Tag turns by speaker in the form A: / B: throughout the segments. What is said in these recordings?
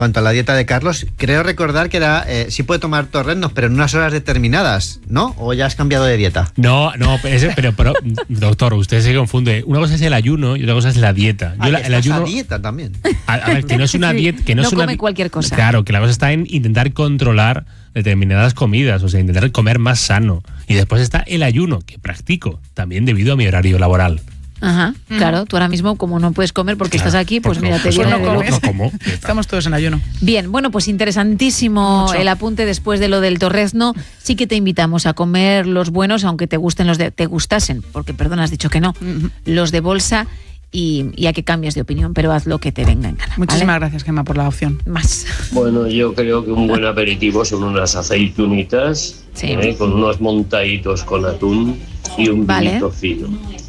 A: cuanto a la dieta de Carlos, creo recordar que era sí puede tomar torreznos, pero en unas horas determinadas, ¿no? ¿O ya has cambiado de dieta?
B: No, pero doctor, usted se confunde. Una cosa es el ayuno y otra cosa es la dieta.
A: El ayuno... dieta también.
B: A ver, que no es una dieta... Que no es
C: come cualquier cosa.
B: Claro, que la cosa está en intentar controlar determinadas comidas, o sea, intentar comer más sano. Y después está el ayuno, que practico, también debido a mi horario laboral.
C: Ajá, claro, tú ahora mismo como no puedes comer porque estás aquí, pues mira, te viene de loco.
B: No como.
D: Estamos todos en ayuno.
C: Bien, bueno, pues interesantísimo el apunte después de lo del torrezno. Sí que te invitamos a comer los buenos, aunque te gusten te gustasen, porque perdón, has dicho que no, los de bolsa y a que cambies de opinión, pero haz lo que te venga en gana.
D: Muchísimas gracias, Gemma, por la opción.
C: Más.
E: Bueno, yo creo que un buen aperitivo son unas aceitunitas, con unos montaditos con atún y un vinito fino.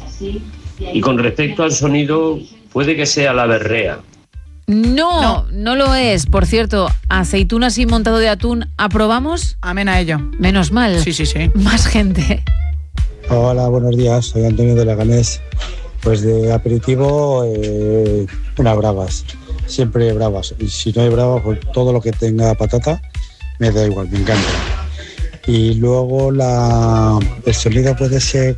E: Y con respecto al sonido, puede que sea la berrea.
C: No lo es. Por cierto, aceitunas y montado de atún, ¿aprobamos?
D: Amén a ello.
C: Menos mal.
D: Sí.
C: Más gente.
F: Hola, buenos días. Soy Antonio de Leganés. Pues de aperitivo, unas bravas. Siempre bravas. Y si no hay bravas, pues todo lo que tenga patata me da igual, me encanta. Y luego el sonido puede ser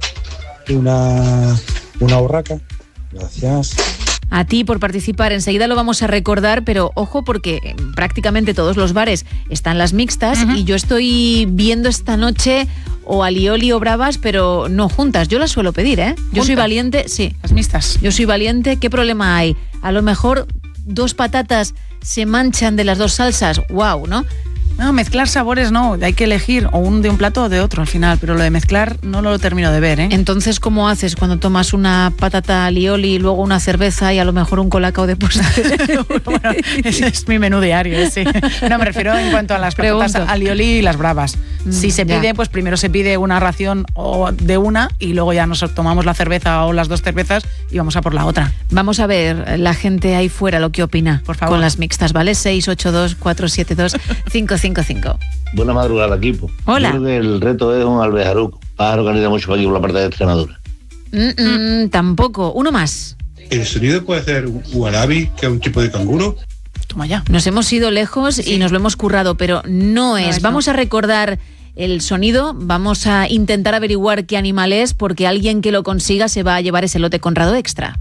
F: una urraca. Gracias.
C: A ti por participar. Enseguida lo vamos a recordar, pero ojo porque en prácticamente todos los bares están las mixtas y yo estoy viendo esta noche o alioli o bravas, pero no juntas. Yo las suelo pedir, ¿eh? Yo soy valiente, sí.
D: Las mixtas.
C: Yo soy valiente. ¿Qué problema hay? A lo mejor 2 patatas se manchan de las 2 salsas. ¡Wow!, ¿no?
D: No, mezclar sabores no, hay que elegir o de un plato o de otro al final, pero lo de mezclar no lo termino de ver, ¿eh?
C: Entonces, ¿cómo haces cuando tomas una patata alioli y luego una cerveza y a lo mejor un colacao de postre?
D: Bueno, ese es mi menú diario, sí. No, me refiero en cuanto a las patatas alioli y las bravas. Si se pide, pues primero se pide una ración o de una y luego ya nos tomamos la cerveza o las 2 cervezas y vamos a por la otra.
C: Vamos a ver la gente ahí fuera lo que opina, por favor, con las mixtas, ¿vale? 682-472-555.
G: Buena madrugada, equipo.
C: Hola.
G: Yo creo que el reto es un albejaruco, pájaro que anida mucho aquí por la parte de Extremadura.
C: Tampoco. Uno más.
H: ¿El sonido puede ser un wallaby, que es un tipo de canguro?
D: Toma ya.
C: Nos hemos ido lejos y nos lo hemos currado, pero no es. Vamos a recordar el sonido, vamos a intentar averiguar qué animal es, porque alguien que lo consiga se va a llevar ese lote Conrado Extra.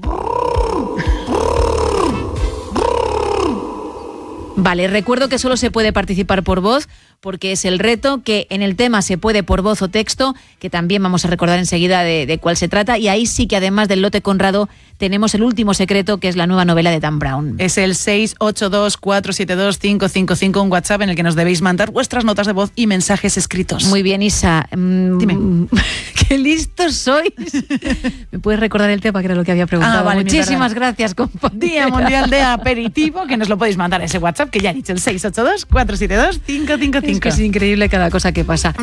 C: Vale, recuerdo que solo se puede participar por voz, porque es el reto, que en el tema se puede por voz o texto, que también vamos a recordar enseguida de cuál se trata, y ahí sí que además del lote Conrado tenemos el último secreto, que es la nueva novela de Dan Brown.
D: Es el 682-472-555, un WhatsApp en el que nos debéis mandar vuestras notas de voz y mensajes escritos.
C: Muy bien, Isa.
D: Dime.
C: ¡Qué listos sois! ¿Me puedes recordar el tema, que era lo que había preguntado?
D: Vale,
C: muchísimas gracias, compañera.
D: Día Mundial de Aperitivo, que nos lo podéis mandar a ese WhatsApp que ya he dicho, el 682-472-555.
C: Es que es increíble cada cosa que pasa.